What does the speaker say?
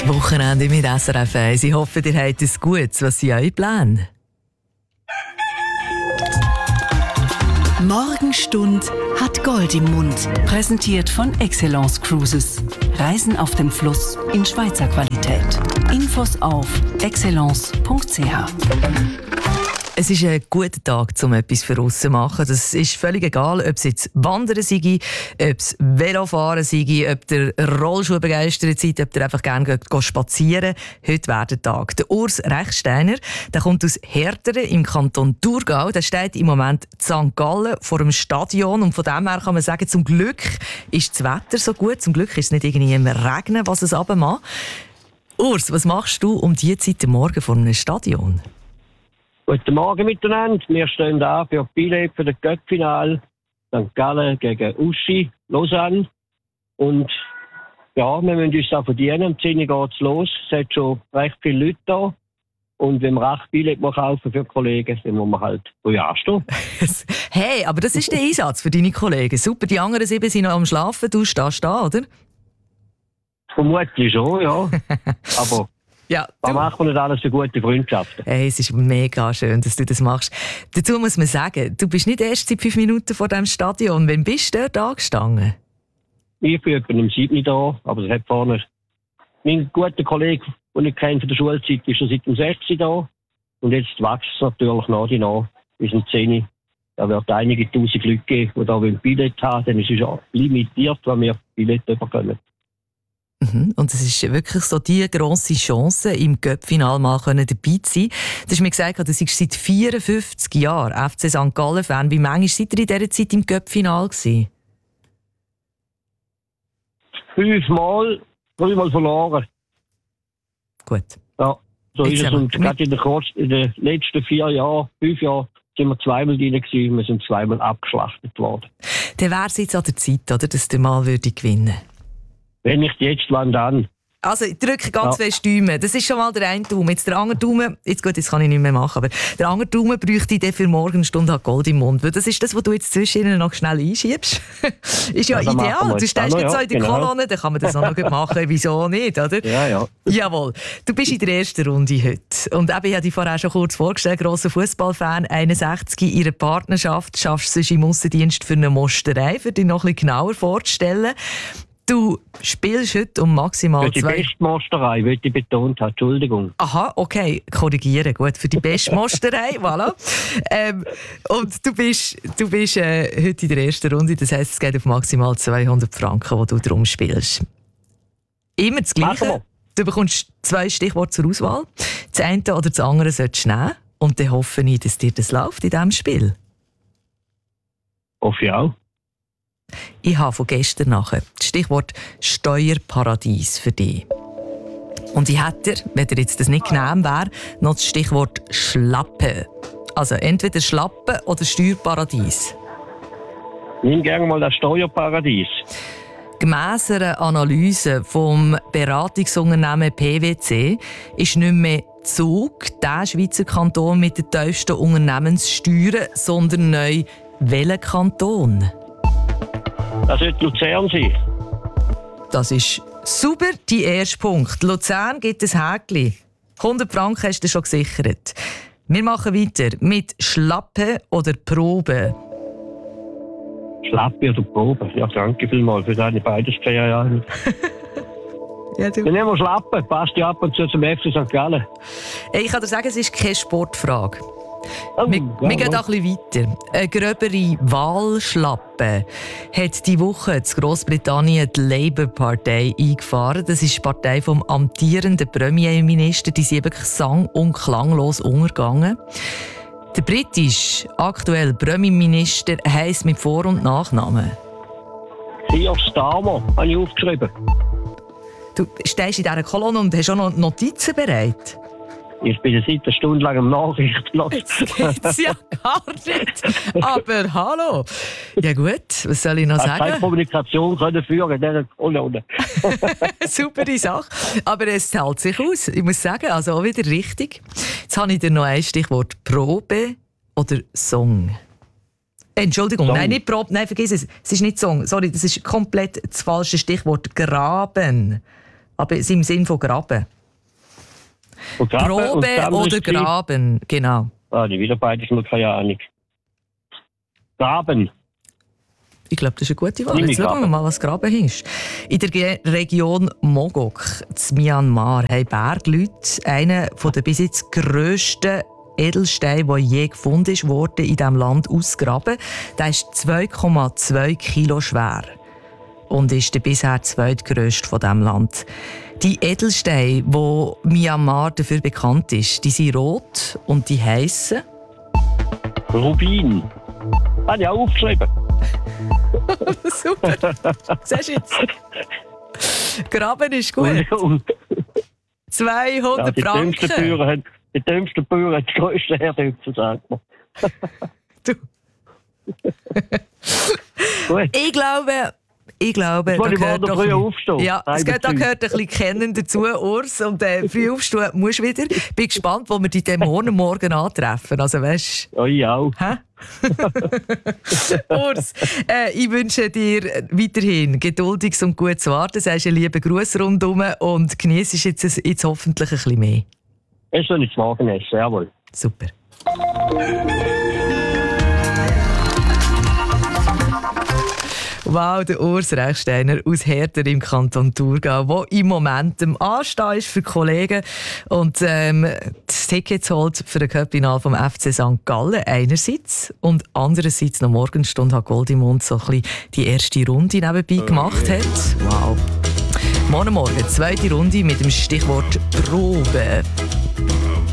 Wochenende mit SRF 1. Ich hoffe, ihr habt es gut. Was sind eure Pläne? Morgenstund hat Gold im Mund. Präsentiert von Excellence Cruises. Reisen auf dem Fluss in Schweizer Qualität. Infos auf excellence.ch. Es ist ein guter Tag, um etwas für uns zu machen. Das ist völlig egal, ob es jetzt Wandern sei, ob es Velofahren sei, ob ihr Rollschuh begeistert seid, ob ihr einfach gerne spazieren geht. Heute wäre der Tag. Der Urs Rechsteiner, der kommt aus Herderen im Kanton Thurgau. Der steht im Moment in St. Gallen vor dem Stadion. Und von dem her kann man sagen, zum Glück ist das Wetter so gut. Zum Glück ist es nicht irgendwie im Regnen, was es runtermacht. Urs, was machst du um diese Zeit am Morgen vor einem Stadion? Guten Morgen miteinander. Wir stehen da für Billett für das Cup-Finale St. Gallen gegen Uschi, Lausanne. Und ja, wir müssen uns auch verdienen. Am 10 Uhr geht es los. Es hat schon recht viele Leute da. Und wenn wir 8 Billett kaufen für die Kollegen, dann muss man halt anstehen. Hey, aber das ist der Einsatz für deine Kollegen. Super, die anderen 7 sind noch am Schlafen. Du stehst da, oder? Vermutlich schon, ja. Aber ja, da macht man nicht alles für gute Freundschaften. Hey, es ist mega schön, dass du das machst. Dazu muss man sagen, du bist nicht erst seit 5 Minuten vor diesem Stadion. Wann bist du dort angestanden? Ich bin etwa um 7 da, aber es hat vorne mein guter Kollege, den ich kenne von der Schulzeit, ist schon seit dem 6 da. Und jetzt wächst es natürlich nach und nach bis um 10. Da wird einige tausend Leute geben, die da ein Billett haben. Dann ist es ja limitiert, wenn wir Billett bekommen. Und es ist wirklich so die grosse Chance, im Cup-Final mal dabei zu sein. Du hast mir gesagt, du seist seit 54 Jahren FC St. Gallen-Fan. Wie manchmal seid ihr in dieser Zeit im Cup-Final gewesen? 5-mal, 3-mal verloren. Gut. Ja, so ist es. Und gerade in den letzten 4 Jahren, 5 Jahren, sind wir 2-mal drin gewesen. Wir sind 2-mal abgeschlachtet worden. Dann wäre es jetzt an der Zeit, oder, dass ihr mal gewinnen würdet. Wenn nicht jetzt, wann dann? Also, ich drücke ganz fest Daumen. Das ist schon mal der eine Daumen. Jetzt der andere Daumen, jetzt kann ich nicht mehr machen, aber der andere Daumen bräuchte ich dann für Morgenstunde hat Gold im Mund. Weil das ist das, was du jetzt zwischen noch schnell einschiebst. Ist ja ideal. Du stehst jetzt so in der Kolonne, dann kann man das auch noch machen. Wieso nicht, oder? Ja. Jawohl. Du bist in der ersten Runde heute. Und eben, ich habe dich vorher schon kurz vorgestellt, grosser Fußballfan, 61, ihre Partnerschaft schaffst du im Aussendienst für eine Mosterei, für dich noch ein bisschen genauer vorzustellen. Du spielst heute um maximal 2... Für die beste Mosterei, wie ich betont habe. Entschuldigung. Aha, okay, korrigieren. Gut, für die beste Mosterei, voilà. Und du bist heute in der ersten Runde, das heisst, es geht auf maximal 200 Franken, die du drum spielst. Immer das Gleiche. Du bekommst 2 Stichworte zur Auswahl. Das eine oder das andere solltest du nehmen. Und dann hoffe ich, dass dir das läuft in diesem Spiel. Hoffe ich auch. Ich habe von gestern nachher das Stichwort Steuerparadies für dich. Und ich hätte, wenn dir jetzt das nicht genehm wäre, noch das Stichwort Schlappe. Also entweder Schlappe oder Steuerparadies. Nimm gerne mal das Steuerparadies. Gemäss einer Analyse vom Beratungsunternehmen PwC ist nicht mehr Zug der Schweizer Kanton mit den tiefsten Unternehmenssteuern, sondern neu welcher Kanton? Das sollte Luzern sein. Das ist super, dein erster Punkt. Luzern gibt ein Häkchen. 100 Franken hast du schon gesichert. Wir machen weiter mit Schlappe oder Probe. Schlappe oder Probe? Ja, danke vielmals für deine beides Jahre. Ja, Dann nehmen wir Schlappe. Passt ja ab und zu zum FC St. Gallen. Ich kann dir sagen, es ist keine Sportfrage. Oh, wir gehen auch ein bisschen weiter. Eine gröbere Wahlschlappe hat diese Woche in Grossbritannien die Labour-Partei eingefahren. Das ist die Partei vom amtierenden Premierminister. Die sind wirklich sang- und klanglos untergegangen. Der britische aktuelle Premierminister heisst mit Vor- und Nachnamen. Keir Starmer habe ich aufgeschrieben. Du stehst in dieser Kolonne und hast auch noch Notizen bereit. Ich bin seit einer Stunde lang am Nachrichten. Jetzt geht's ja gar nicht. Aber hallo. Ja gut, was soll ich noch sagen? Keine Kommunikation können führen in dieser Kolonne. Supere Sache. Aber es zahlt sich aus. Ich muss sagen, also auch wieder richtig. Jetzt habe ich dir noch ein Stichwort. Probe oder Song? Entschuldigung, Song. Nein, nicht Probe, nein, vergiss es. Es ist nicht Song. Sorry, das ist komplett das falsche Stichwort. Graben. aber im Sinn von Graben. Und Graben Probe oder Graben, genau. Die wieder beides nur keine Ahnung. Graben. Ich glaube, das ist eine gute Wahl. Jetzt schauen wir mal, was Graben ist. In der Region Mogok, in Myanmar, haben Bergleute einen der bis jetzt grössten Edelsteine, der je gefunden wurde, in diesem Land ausgraben. Der ist 2,2 Kilo schwer und ist der bisher zweitgrösste von diesem Land. Die Edelsteine, wo Myanmar dafür bekannt ist, die sind rot und die heissen Rubin. Habe ich auch aufgeschrieben. Super. Siehst du jetzt? Graben ist gut. 200 Franken. Die dümmsten Bauern haben die grössten Herdöpfe, sagt man. Du. Gut. Ich glaube, da gehört doch früh aufstehen. Ja, da gehört ein bisschen Kennen dazu, Urs. Und früh aufstehen musst du wieder. Bin gespannt, wo wir die Dämonen morgen antreffen. Also, weißt du? Ich auch. Hä? Urs, ich wünsche dir weiterhin geduldiges und gutes Warten. Sagst einen lieben Gruß rundherum und genießt jetzt hoffentlich ein bisschen mehr. Es soll nicht morgen essen, jawohl. Super. Wow, der Urs Rechsteiner aus Herter im Kanton Thurgau, der im Moment am Anstehen ist für Kollegen und das Ticket holt für den Cup-Final vom FC St. Gallen einerseits und andererseits noch Morgenstunde hat Goldimund so ein bisschen die erste Runde nebenbei gemacht hat. Wow. Morgen, zweite Runde mit dem Stichwort Probe.